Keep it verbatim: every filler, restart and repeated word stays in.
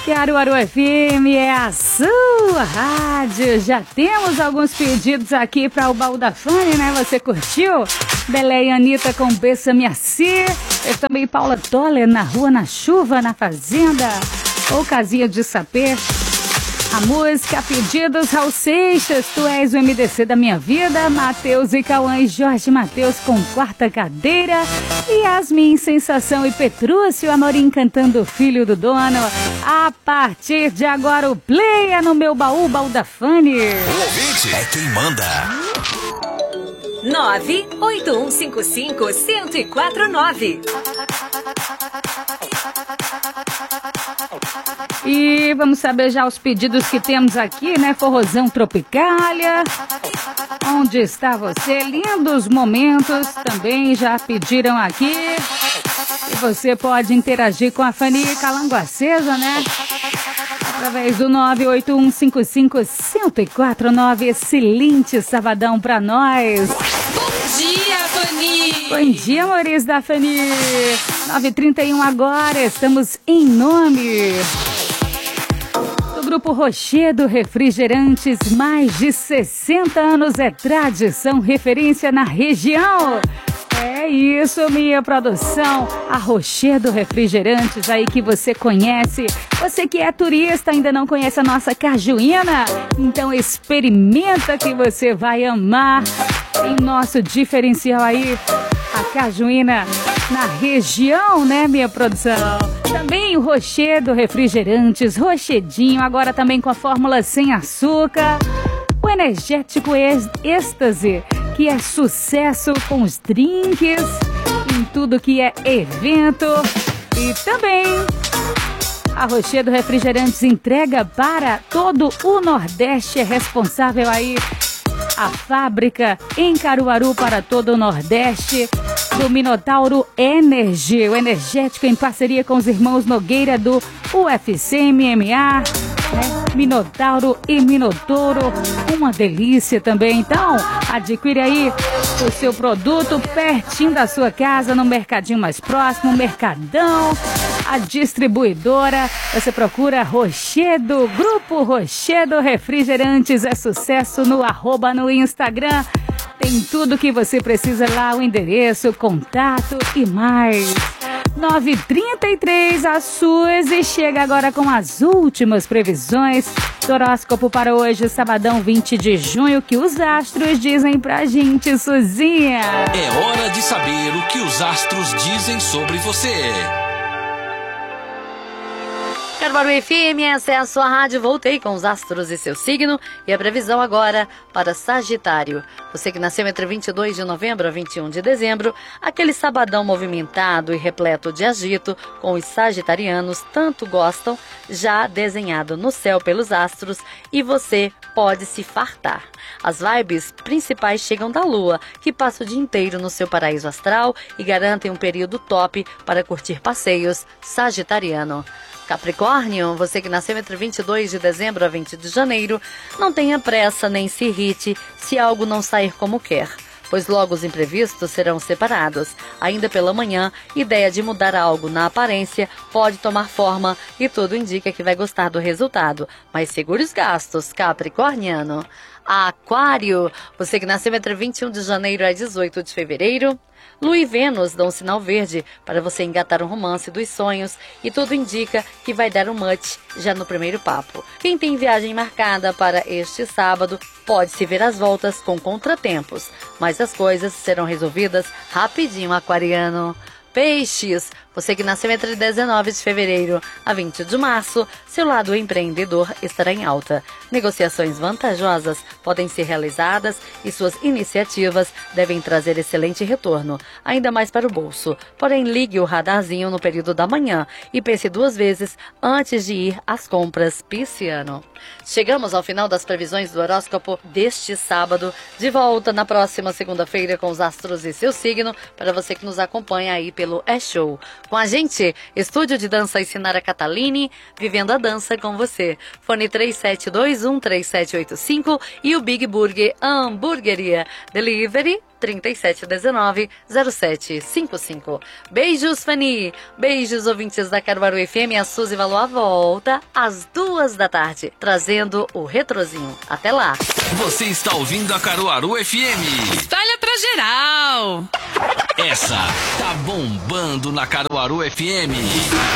Caruaru F M é a sua rádio. Já temos alguns pedidos aqui para o Baú da Fani, né? Você curtiu? Belé e Anitta com Bessa-me Assim. Eu também Paula Toller na Rua, na Chuva, na Fazenda. Ou Casinha de Sapê. A música Pedidos, Raul Seixas, Tu És o M D C da Minha Vida, Matheus e Cauã e Jorge Matheus com Quarta Cadeira, Yasmin, Sensação e Petrúcio Amorim cantando Filho do Dono. A partir de agora o play é no meu baú, Baú da Fani. O ouvinte é quem manda. nove oito um cinco cinco um zero quatro nove. E vamos saber já os pedidos que temos aqui, né? Forrozão Tropicália. Onde está você? Lindos momentos também já pediram aqui. E você pode interagir com a Fani Calango Acesa, né? Através do nove oito um cinco cinco um zero quatro nove. Excelente sabadão pra nós. Bom dia, Fani! Bom dia, amores da Fani. nove e trinta e um agora, estamos em nome do Grupo Rochedo Refrigerantes. Mais de sessenta anos é tradição, referência na região. É isso, minha produção. A Rochedo Refrigerantes aí que você conhece. Você que é turista, ainda não conhece a nossa cajuína? Então experimenta que você vai amar. Tem nosso diferencial aí, a cajuína na região, né, minha produção? Também o Rochedo Refrigerantes, Rochedinho, agora também com a fórmula sem açúcar. O energético êxtase, que é sucesso com os drinks, em tudo que é evento. E também a Rochedo Refrigerantes entrega para todo o Nordeste, é responsável aí a fábrica em Caruaru para todo o Nordeste, do Minotauro Energy, o energético em parceria com os irmãos Nogueira do U F C M M A, né? Minotauro e Minotouro, uma delícia também. Então, adquire aí o seu produto pertinho da sua casa, no mercadinho mais próximo, Mercadão. A distribuidora, você procura Rochedo, Grupo Rochedo Refrigerantes, é sucesso no arroba no Instagram. Tem tudo que você precisa lá, o endereço, o contato e mais. nove e trinta e três, a Suzy chega agora com as últimas previsões do horóscopo para hoje, sabadão vinte de junho, que os astros dizem pra gente, Suzinha. É hora de saber o que os astros dizem sobre você. Caruaru F M, essa é a sua rádio. Voltei com os astros e seu signo e a previsão agora para Sagitário. Você que nasceu entre vinte e dois de novembro a vinte e um de dezembro, aquele sabadão movimentado e repleto de agito, com os sagitarianos tanto gostam, já desenhado no céu pelos astros, e você pode se fartar. As vibes principais chegam da lua, que passa o dia inteiro no seu paraíso astral e garantem um período top para curtir passeios sagitariano. Capricórnio, você que nasceu entre vinte e dois de dezembro a vinte de janeiro, não tenha pressa nem se irrite se algo não sair como quer, pois logo os imprevistos serão separados. Ainda pela manhã, ideia de mudar algo na aparência pode tomar forma e tudo indica que vai gostar do resultado, mas segure os gastos, capricorniano. Aquário, você que nasceu entre vinte e um de janeiro a dezoito de fevereiro, Lua e Vênus dão um sinal verde para você engatar um romance dos sonhos e tudo indica que vai dar um match já no primeiro papo. Quem tem viagem marcada para este sábado pode se ver às voltas com contratempos, mas as coisas serão resolvidas rapidinho, aquariano. Peixes, você que nasceu entre dezenove de fevereiro a vinte de março, seu lado empreendedor estará em alta. Negociações vantajosas podem ser realizadas e suas iniciativas devem trazer excelente retorno, ainda mais para o bolso. Porém, ligue o radarzinho no período da manhã e pense duas vezes antes de ir às compras, pisciano. Chegamos ao final das previsões do horóscopo deste sábado, de volta na próxima segunda-feira com os astros e seu signo, para você que nos acompanha aí pelo E-Show. Com a gente, Estúdio de Dança e Sinara Catalini, vivendo a dança com você. Fone três sete dois um três sete oito cinco e o Big Burger Hamburgueria. Delivery trinta e sete dezenove, zero sete cinco cinco. Beijos, Fanny. Beijos, ouvintes da Caruaru F M. A Suzy Valois volta às duas da tarde, trazendo o Retrozinho. Até lá. Você está ouvindo a Caruaru F M. Espalha pra geral. Essa tá bombando na Caruaru F M.